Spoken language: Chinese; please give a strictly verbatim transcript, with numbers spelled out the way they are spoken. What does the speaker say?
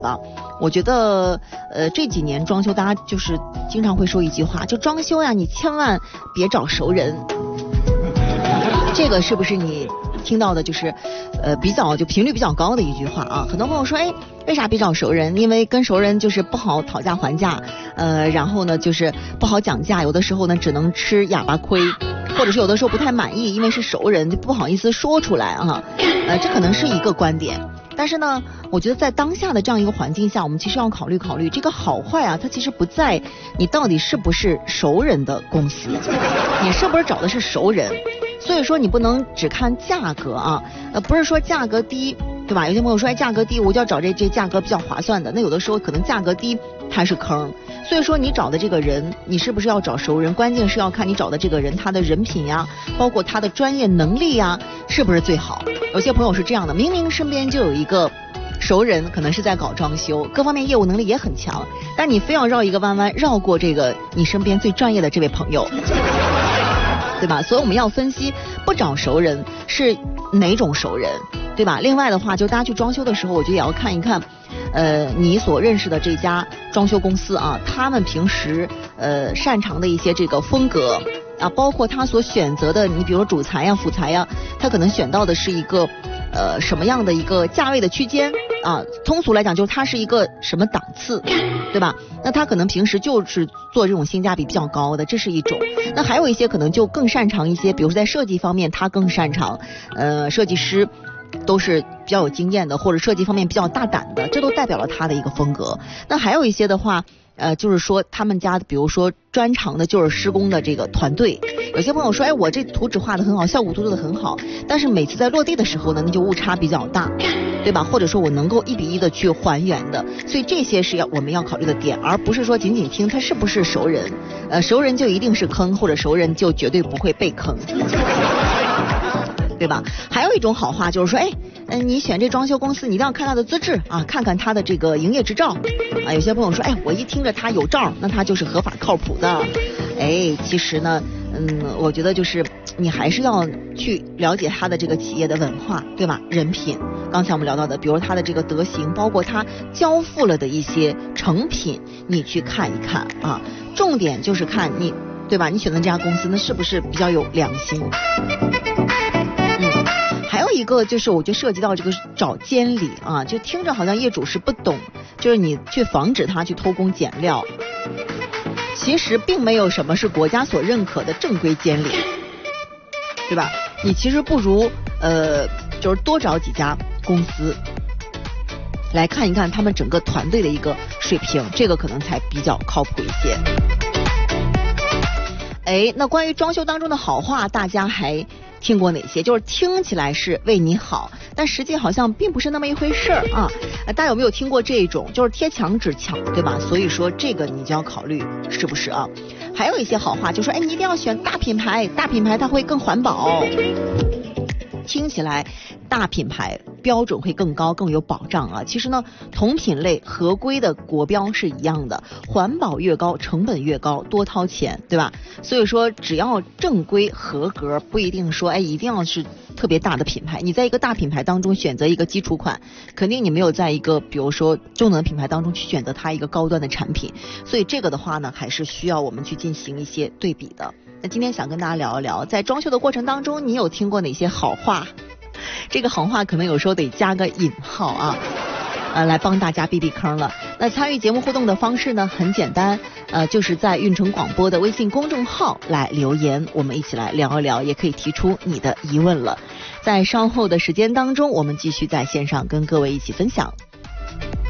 啊，我觉得呃这几年装修，大家就是经常会说一句话，就装修呀，你千万别找熟人。这个是不是你听到的就是呃比较就频率比较高的一句话啊？很多朋友说，哎，为啥别找熟人？因为跟熟人就是不好讨价还价，呃，然后呢就是不好讲价，有的时候呢只能吃哑巴亏，或者是有的时候不太满意，因为是熟人就不好意思说出来啊。呃，这可能是一个观点。但是呢，我觉得在当下的这样一个环境下，我们其实要考虑考虑这个好坏啊，它其实不在你到底是不是熟人的公司，你是不是找的是熟人。所以说你不能只看价格啊，呃，不是说价格低，对吧？有些朋友说，哎，价格低我就要找这这价格比较划算的，那有的时候可能价格低它是坑。所以说你找的这个人，你是不是要找熟人？关键是要看你找的这个人他的人品呀，包括他的专业能力呀，是不是最好？有些朋友是这样的，明明身边就有一个熟人，可能是在搞装修，各方面业务能力也很强，但你非要绕一个弯弯，绕过这个你身边最专业的这位朋友，对吧？所以我们要分析不找熟人是哪种熟人，对吧？另外的话，就大家去装修的时候，我觉得也要看一看呃你所认识的这家装修公司啊，他们平时呃擅长的一些这个风格啊，包括他所选择的，你比如说主材呀、辅材呀，他可能选到的是一个呃什么样的一个价位的区间啊？通俗来讲，就是它是一个什么档次，对吧？那他可能平时就是做这种性价比比较高的，这是一种。那还有一些可能就更擅长一些，比如说在设计方面他更擅长，呃，设计师都是比较有经验的，或者设计方面比较大胆的，这都代表了他的一个风格。那还有一些的话，呃，就是说他们家比如说专长的就是施工的这个团队。有些朋友说，哎，我这图纸画得很好，效果图做得很好，但是每次在落地的时候呢，那就误差比较大，对吧？或者说我能够一比一的去还原的，所以这些是要我们要考虑的点，而不是说仅仅听他是不是熟人，呃，熟人就一定是坑，或者熟人就绝对不会被坑。对吧？还有一种好话就是说，哎，嗯，你选这装修公司，你一定要看他的资质啊，看看他的这个营业执照啊。有些朋友说，哎，我一听着他有照，那他就是合法靠谱的。哎，其实呢，嗯，我觉得就是你还是要去了解他的这个企业的文化，对吧？人品，刚才我们聊到的，比如他的这个德行，包括他交付了的一些成品，你去看一看啊。重点就是看你，对吧？你选的这家公司，那是不是比较有良心？还有一个就是我就涉及到这个找监理啊，就听着好像业主是不懂，就是你去防止他去偷工减料，其实并没有什么是国家所认可的正规监理，对吧？你其实不如呃就是多找几家公司来看一看他们整个团队的一个水平，这个可能才比较靠谱一些。哎，那关于装修当中的好话，大家还听过哪些？就是听起来是为你好，但实际好像并不是那么一回事儿啊。大家有没有听过这种？就是贴墙纸墙，对吧？所以说这个你就要考虑是不是啊？还有一些好话就说，哎，你一定要选大品牌，大品牌它会更环保。听起来大品牌标准会更高，更有保障啊。其实呢，同品类合规的国标是一样的，环保越高，成本越高，多掏钱，对吧？所以说，只要正规合格，不一定说，哎，一定要是特别大的品牌。你在一个大品牌当中选择一个基础款，肯定你没有在一个比如说中等品牌当中去选择它一个高端的产品。所以这个的话呢，还是需要我们去进行一些对比的。那今天想跟大家聊一聊，在装修的过程当中，你有听过哪些好话？这个好话可能有时候得加个引号啊，呃，来帮大家避避坑了。那参与节目互动的方式呢，很简单，呃，就是在运城广播的微信公众号来留言，我们一起来聊一聊，也可以提出你的疑问了。在稍后的时间当中，我们继续在线上跟各位一起分享。